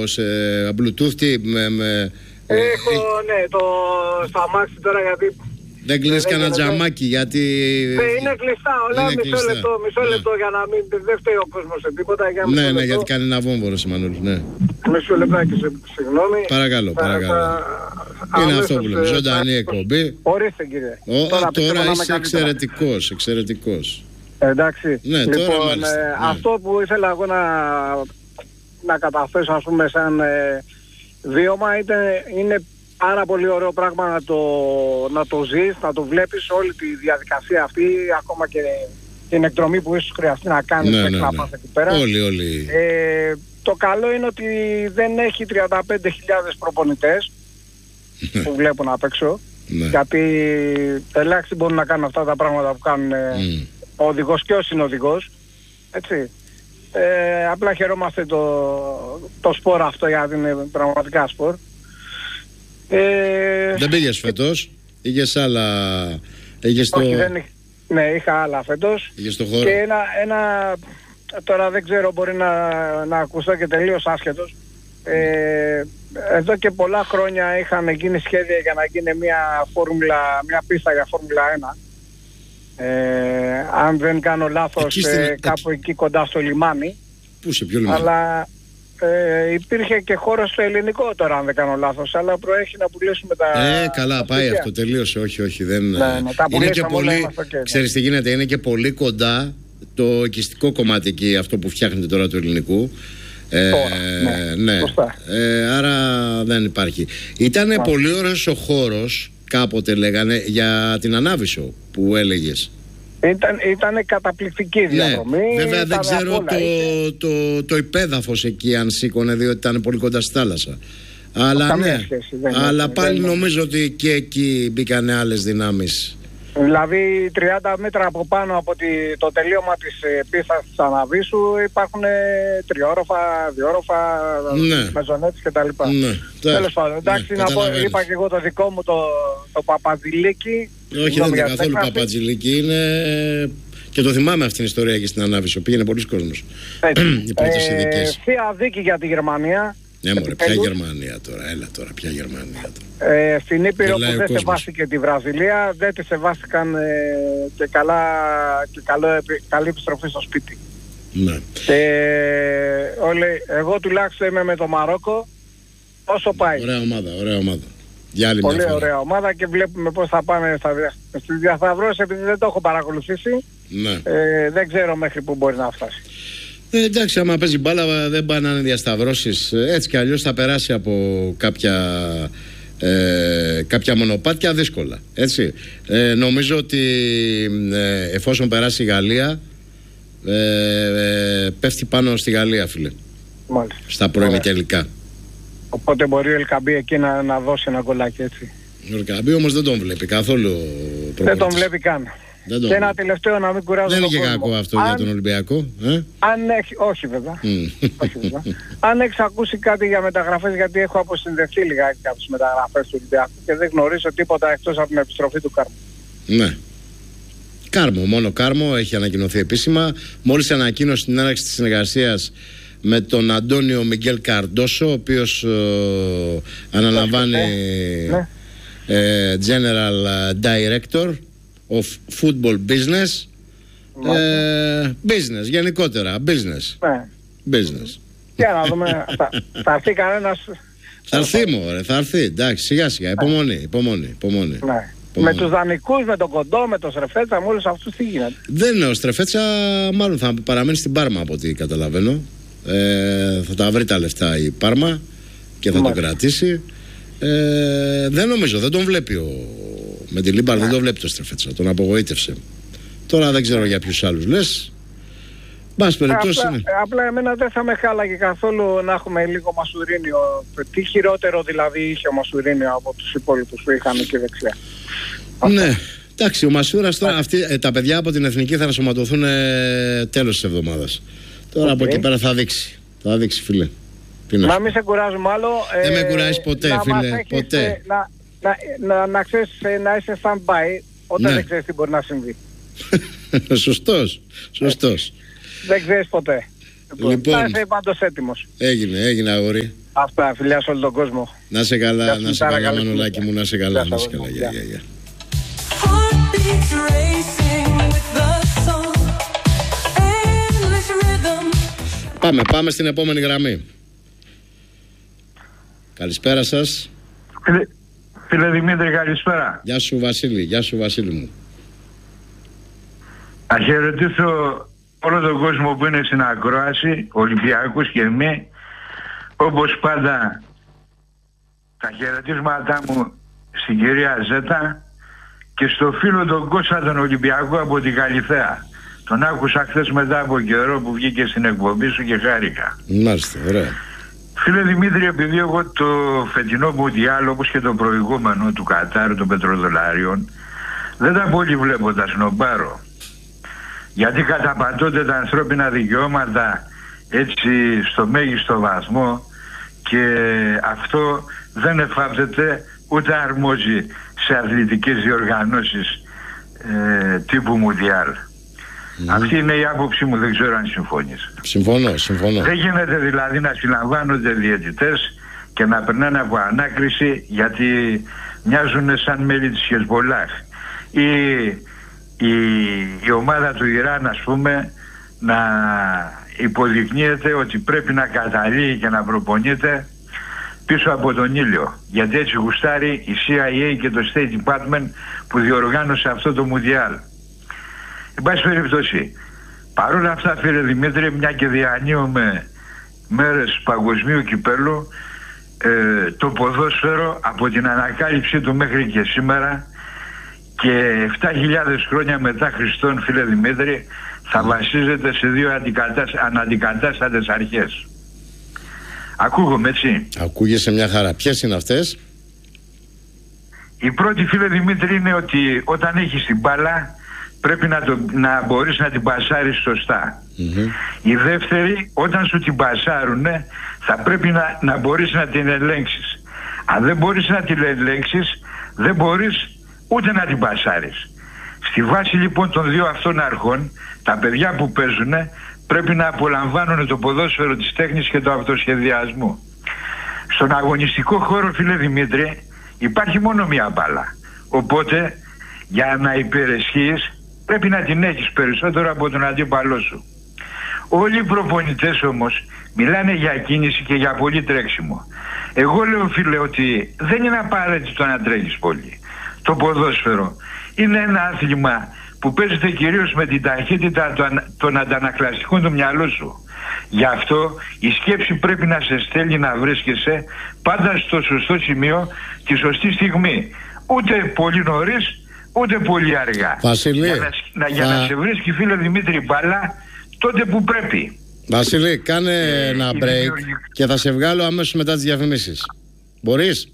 σε Bluetooth, Έχω, ναι, στο αμάξι τώρα γιατί... Δεν κλείνεις κανένα τζαμάκι γιατί... είναι κλειστά όλα, μισό λεπτό για να μην... Δεν φταίει ο κόσμος σε τίποτα. Ναι, γιατί κάνει ένα βόμβορο σε Μανώλη, ναι. Μισό λεπτάκι, συγγνώμη. Παρακαλώ. Είναι αυτό που λέμε, ζωντανή εκπομπή. Ορίστε κύριε. Τώρα είσαι εξαιρετικός. Εντάξει, ναι, λοιπόν, τώρα μάλιστα, αυτό που ήθελα εγώ να καταθέσω, ας πούμε, σαν βίωμα είναι πάρα πολύ ωραίο πράγμα να το ζεις, να το βλέπεις όλη τη διαδικασία αυτή, ακόμα και την εκδρομή που ίσως χρειαστεί να κάνεις να πας εκεί πέρα. Όλοι. Το καλό είναι ότι δεν έχει 35.000 προπονητές που βλέπουν απ' έξω, γιατί ελάχιστοι μπορούν να κάνουν αυτά τα πράγματα που κάνουν ο οδηγός και ο συνοδηγός, έτσι. Απλά χαιρόμαστε το σπορ αυτό, γιατί είναι πραγματικά σπορ. Δεν πήγες φέτος, είχες άλλα... Όχι, ναι, είχα άλλα φέτος. Είχες το χώρο. Και ένα τώρα δεν ξέρω, μπορεί να ακουστώ και τελείως άσχετος. Εδώ και πολλά χρόνια είχαν γίνει σχέδια για να γίνει μια πίστα για Φόρμουλα 1. Αν δεν κάνω λάθος, κάπου εκεί κοντά στο λιμάνι. Πού, σε ποιο λιμάνι? Αλλά υπήρχε και χώρο στο ελληνικό τώρα, αν δεν κάνω λάθος, αλλά προέχει να πουλήσουμε τα... καλά, πάει αυτό, τελείωσε, όχι, δεν... είναι και πολύ, ξέρεις τι γίνεται, είναι και πολύ κοντά το οικιστικό κομμάτι εκεί, αυτό που φτιάχνετε τώρα του ελληνικού. Ναι. Άρα δεν υπάρχει. Ήταν πολύ ωραίος ο χώρος, κάποτε λέγανε, για την Ανάβησο που έλεγες. Ήταν καταπληκτική διαδρομή. Βέβαια δεν ξέρω το υπέδαφος εκεί αν σήκωνε, διότι ήταν πολύ κοντά στη θάλασσα. Αλλά αλλά πάλι νομίζω ότι και εκεί μπήκαν άλλες δυνάμεις. Δηλαδή 30 μέτρα από πάνω από το τελείωμα της πίστας της Αναβίσου υπάρχουν τριόροφα, διόροφα, μεζονέτες κτλ. Τέλος πάντων, εντάξει, να πω, είπα και εγώ το δικό μου το Παπατζηλίκι. Όχι, δεν είναι καθόλου Παπατζηλίκι, είναι... Και το θυμάμαι αυτήν την ιστορία και στην Ανάβησο. Πήγαινε πολλοί κόσμος. Οι πρώτες ειδικές. Θεία δίκη για τη Γερμανία. Ναι, μωρέ, ποια Γερμανία τώρα, έλα τώρα, ποια Γερμανία τώρα. Στην Ήπειρο που δεν σεβάστηκε τη Βραζιλία, δεν τη σεβάστηκαν και καλή επιστροφή στο σπίτι. Ναι. Εγώ τουλάχιστον είμαι με το Μαρόκο, όσο πάει. Ωραία ομάδα. Για άλλη πολύ μια φορά. Ωραία ομάδα και βλέπουμε πώς θα πάνε στις διασταυρώσεις, επειδή δεν το έχω παρακολουθήσει. Ναι. Δεν ξέρω μέχρι που μπορεί να φτάσει. Εντάξει, άμα παίζει μπάλα δεν πάνε να είναι διασταυρώσεις. Έτσι κι αλλιώς θα περάσει από κάποια μονοπάτια δύσκολα. Έτσι. Νομίζω ότι εφόσον περάσει η Γαλλία, πέφτει πάνω στη Γαλλία, φίλε. Μάλιστα. Στα πρώην τελικά. Οπότε μπορεί ο Ελκαμπή εκεί να δώσει ένα γκολάκι, έτσι. Ο Ελκαμπή όμως δεν τον βλέπει καθόλου. Δεν τον βλέπει καν. Και ένα τελευταίο, να μην κουράζω. Δεν είναι και κακό αυτό για τον Ολυμπιακό. Όχι βέβαια. Αν έχεις ακούσει κάτι για μεταγραφές, γιατί έχω αποσυνδεθεί λιγάκι από τις μεταγραφές του Ολυμπιακού και δεν γνωρίζω τίποτα εκτός από την επιστροφή του Κάρμο. Ναι. Μόνο Κάρμο έχει ανακοινωθεί επίσημα. Μόλις ανακοίνωσε την έναρξη της συνεργασίας με τον Αντώνιο Μιγγέλ Καρντόσο, ο οποίος αναλαμβάνει General Director of Football Business. Business, γενικότερα. Business. Για να δούμε, θα έρθει κανένας. Θα έρθει, εντάξει, σιγά σιγά, υπομονή. Με τους δανεικούς, με τον Κοντό, με τον Στρεφέτσα, με όλους αυτούς τι γίνεται? Δεν είναι, ο Στρεφέτσα μάλλον θα παραμένει στην Πάρμα από ό,τι καταλαβαίνω. Θα τα βρει τα λεφτά η Πάρμα και θα τον κρατήσει. Δεν νομίζω, δεν τον βλέπει με τη Λίμπαρ, δεν τον βλέπει το Στρεφέτσα, τον απογοήτευσε. Τώρα δεν ξέρω για ποιους άλλους λες. Απλά εμένα δεν θα με χάλαγε καθόλου να έχουμε λίγο Μασουρίνιο. Τι χειρότερο δηλαδή είχε ο Μασουρίνιο από τους υπόλοιπους που είχαν εκεί δεξιά? Ναι, εντάξει, ο Μασούρας τώρα, τα παιδιά από την Εθνική θα ενσωματωθούν τέλος της εβδομάδας. Τώρα από εκεί πέρα θα δείξει, φίλε. Να μην σε κουράζουμε άλλο. Δεν με κουράζεις ποτέ, φίλε. Ποτέ. Να ξέρεις να είσαι stand-by όταν δεν ξέρεις τι μπορεί να συμβεί. Σωστός. Δεν ξέρεις ποτέ. Λοιπόν, θα είσαι πάντως έτοιμος. Έγινε αγόρι. Αυτά, φιλιά σε όλο τον κόσμο. Να σε καλά, να σε καλά, Μανολάκη μου, να σε καλά, να σε καλά. Γεια. Πάμε στην επόμενη γραμμή. Καλησπέρα σας. Φίλε Δημήτρη, καλησπέρα. Γεια σου Βασίλη μου. Να χαιρετήσω όλο τον κόσμο που είναι στην ακρόαση, Ολυμπιακούς και εμείς. Όπως πάντα, τα χαιρετίσματά μου στην κυρία Ζέτα και στο φίλο τον Κώστα τον Ολυμπιακό από την Καλυθέα. Τον άκουσα χθες μετά από καιρό που βγήκε στην εκπομπή σου και χάρηκα. Μάλιστα, ωραία. Φίλε Δημήτρη, επειδή εγώ το φετινό Μουντιάλ, όπως και το προηγούμενο του Κατάρ των πετροδολάριων, δεν τα πολύ βλέπω, τα σνομπάρω. Γιατί καταπατώνται τα ανθρώπινα δικαιώματα έτσι στο μέγιστο βαθμό και αυτό δεν εφάπτεται ούτε αρμόζει σε αθλητικές διοργανώσεις τύπου Μουντιάλ. Αυτή είναι η άποψή μου, δεν ξέρω αν συμφωνείς. Συμφωνώ. Δεν γίνεται δηλαδή να συλλαμβάνονται διαιτητές και να περνάνε από ανάκριση γιατί μοιάζουν σαν μέλη της Χεσμολάχ. Η ομάδα του Ιράν, ας πούμε, να υποδεικνύεται ότι πρέπει να καταλύει και να προπονείται πίσω από τον ήλιο. Γιατί έτσι γουστάρει η CIA και το State Department που διοργάνωσε αυτό το Μουντιάλ. Εν πάση περιπτώσει, παρόλα αυτά, φίλε Δημήτρη, μια και διανύουμε μέρες παγκοσμίου κυπέλλου, το ποδόσφαιρο από την ανακάλυψή του μέχρι και σήμερα και 7.000 χρόνια μετά Χριστόν, φίλε Δημήτρη, θα βασίζεται σε δύο αναντικατάστατες αρχές. Ακούγομαι, έτσι? Ακούγεσαι μια χαρά. Ποιες είναι αυτές? Η πρώτη, φίλε Δημήτρη, είναι ότι όταν έχεις την μπάλα πρέπει να μπορείς να την πασάρεις σωστά. Η δεύτερη, όταν σου την πασάρουνε, θα πρέπει να μπορείς να την ελέγξεις. Αν δεν μπορείς να την ελέγξεις, δεν μπορείς ούτε να την πασάρεις. Στη βάση λοιπόν των δύο αυτών αρχών, τα παιδιά που παίζουνε πρέπει να απολαμβάνουν το ποδόσφαιρο της τέχνης και του αυτοσχεδιασμού. Στον αγωνιστικό χώρο, φίλε Δημήτρη, υπάρχει μόνο μία μπάλα. Οπότε, για να υπερισχύεις, πρέπει να την έχεις περισσότερο από τον αντίπαλό σου. Όλοι οι προπονητές όμως μιλάνε για κίνηση και για πολύ τρέξιμο. Εγώ λέω, φίλε, ότι δεν είναι απαραίτητο να τρέχεις πολύ. Το ποδόσφαιρο είναι ένα άθλημα που παίζεται κυρίως με την ταχύτητα των αντανακλαστικών του μυαλού σου. Γι' αυτό η σκέψη πρέπει να σε στέλνει να βρίσκεσαι πάντα στο σωστό σημείο τη σωστή στιγμή. Ούτε πολύ νωρίς, ούτε πολύ αργά. Βασίλη, για να σε βρίσκει, φίλε Δημήτρη, μπάλα τότε που πρέπει. Βασίλη, κάνε ένα break και θα σε βγάλω αμέσως μετά τις διαφημίσεις. Μπορείς?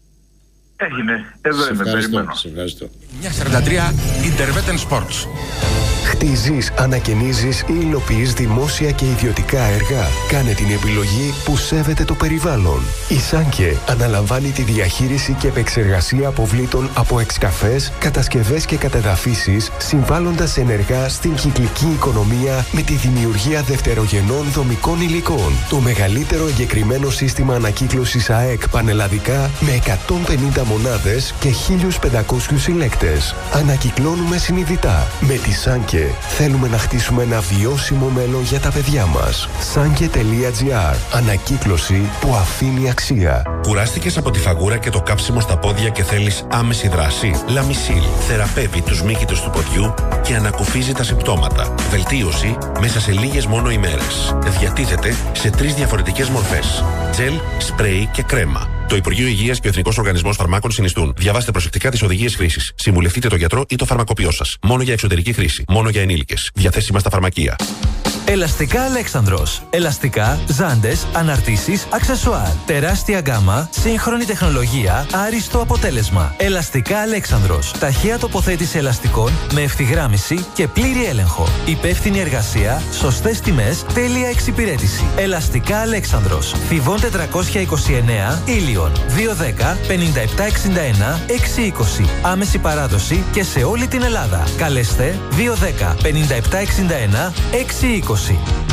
Έγινε. Εδώ είμαι, περιμένω. Σε ευχαριστώ. 943 Interveten Sports. Χτίζεις, ανακαινίζεις ή υλοποιείς δημόσια και ιδιωτικά έργα. Κάνε την επιλογή που σέβεται το περιβάλλον. Η Σάνκε αναλαμβάνει τη διαχείριση και επεξεργασία αποβλήτων από εξκαφές, κατασκευές και κατεδαφίσεις, συμβάλλοντας ενεργά στην κυκλική οικονομία με τη δημιουργία δευτερογενών δομικών υλικών. Το μεγαλύτερο εγκεκριμένο σύστημα ανακύκλωσης ΑΕΚ πανελλαδικά με 150 μονάδες και 1.500 συλλέκτες. Ανακυκλώνουμε συνειδητά. Με τη Σάνκε θέλουμε να χτίσουμε ένα βιώσιμο μέλλον για τα παιδιά μας. Sanke.gr. Ανακύκλωση που αφήνει αξία. Κουράστηκες από τη φαγούρα και το κάψιμο στα πόδια και θέλεις άμεση δράση? Λαμισίλ θεραπεύει τους μύκητους του ποδιού και ανακουφίζει τα συμπτώματα. Βελτίωση μέσα σε λίγες μόνο ημέρες. Διατίθεται σε 3 διαφορετικές μορφές: τζελ, σπρέι και κρέμα. Το Υπουργείο Υγείας και ο Εθνικός Οργανισμός Φαρμάκων συνιστούν. Διαβάστε προσεκτικά τις οδηγίες χρήσης. Συμβουλευτείτε τον γιατρό ή το φαρμακοποιό σας. Μόνο για εξωτερική χρήση. Μόνο για ενήλικες. Διαθέσιμα στα φαρμακεία. Ελαστικά Αλέξανδρος. Ελαστικά, ζάντες, αναρτήσεις, αξεσουάρ. Τεράστια γκάμα, σύγχρονη τεχνολογία, άριστο αποτέλεσμα. Ελαστικά Αλέξανδρος. Ταχεία τοποθέτηση ελαστικών με ευθυγράμμιση και πλήρη έλεγχο. Υπεύθυνη εργασία, σωστές τιμές, τέλεια εξυπηρέτηση. Ελαστικά Αλέξανδρος. Θηβών 429, Ήλιον. 210 5761 620. Άμεση παράδοση και σε όλη την Ελλάδα. Καλέστε 210 5761 620.